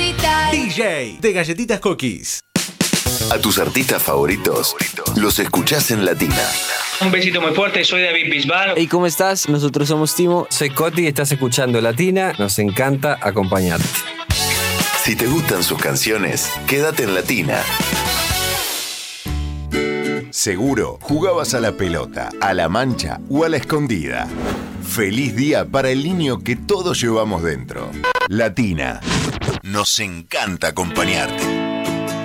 DJ de Galletitas Cookies. A tus artistas favoritos los escuchás en Latina. Un besito muy fuerte, soy David Bisbal. Hey, ¿cómo estás? Nosotros somos Timo. Soy Coti y estás escuchando Latina. Nos encanta acompañarte. Si te gustan sus canciones, quédate en Latina. Seguro jugabas a la pelota, a la mancha o a la escondida. Feliz día para el niño que todos llevamos dentro. Latina. Nos encanta acompañarte.